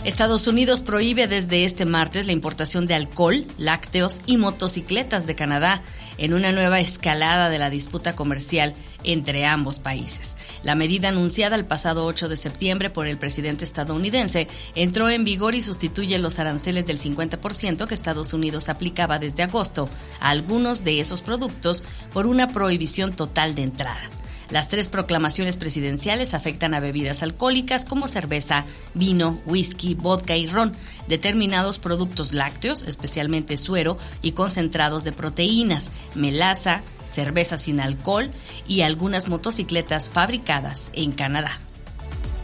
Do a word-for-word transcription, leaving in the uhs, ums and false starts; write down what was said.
Estados Unidos prohíbe desde este martes la importación de alcohol, lácteos y motocicletas de Canadá en una nueva escalada de la disputa comercial entre ambos países. La medida anunciada el pasado ocho de septiembre por el presidente estadounidense entró en vigor y sustituye los aranceles del cincuenta por ciento que Estados Unidos aplicaba desde agosto a algunos de esos productos por una prohibición total de entrada. Las tres proclamaciones presidenciales afectan a bebidas alcohólicas como cerveza, vino, whisky, vodka y ron, determinados productos lácteos, especialmente suero y concentrados de proteínas, melaza, cerveza sin alcohol y algunas motocicletas fabricadas en Canadá.